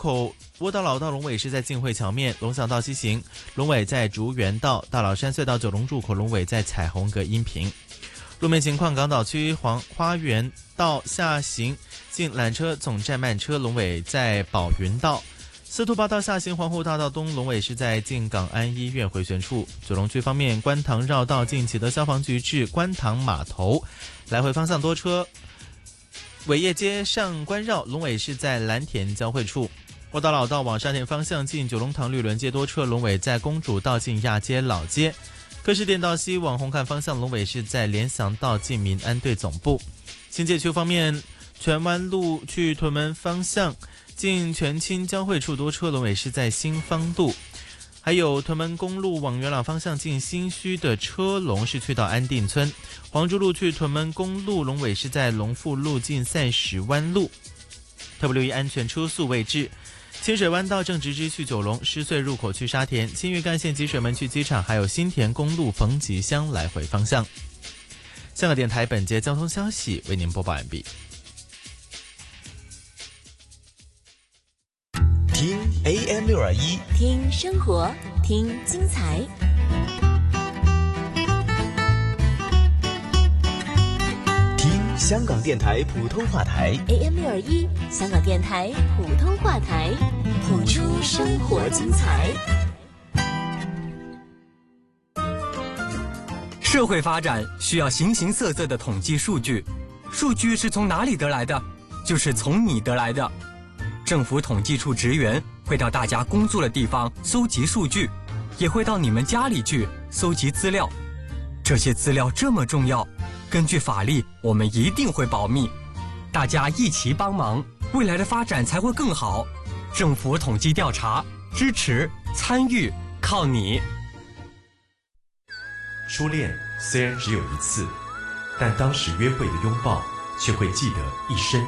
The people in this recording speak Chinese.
口窝道老道龙尾是在晋汇桥面，龙翔道西行龙尾在竹园道，大老山隧道九龙入口龙尾在彩虹阁阴平。路面情况，港岛区黄花园道下行近缆车总站慢车，龙尾在宝云道。司徒拔道下行皇后大道东，龙尾是在进港安医院回旋处。九龙区方面，观塘绕道进启德消防局至观塘码头，来回方向多车。伟业街上官绕，龙尾是在蓝田交汇处。窝道老道往沙田方向进九龙塘绿轮街多车，龙尾在公主道进亚街老街。柯士甸道西往红磡方向，龙尾是在联翔道进民安队总部。新界区方面，荃湾路去屯门方向进荃青交汇处多车，龙尾是在新芳路。还有屯门公路往元朗方向进新墟的车龙是去到安定村。黄竹路去屯门公路，龙尾是在龙富路进赛石湾路。特别留意安全车速位置。清水湾道正直支去九龙，狮隧入口去沙田，新玉干线积水门去机场，还有新田公路逢吉乡来回方向。香港电台本节交通消息为您播报完毕。 听 AM621， 听生活，听精彩。 听香港电台普通话台 AM621，香港电台普通话台，谱出生活精彩。 社会发展需要形形色色的统计数据，数据是从哪里得来的？就是从你得来的。政府统计处职员会到大家工作的地方搜集数据，也会到你们家里去搜集资料。这些资料这么重要，根据法律，我们一定会保密。大家一起帮忙，未来的发展才会更好。政府统计调查，支持参与，靠你。 初恋虽然只有一次，但当时约会的拥抱却会记得一生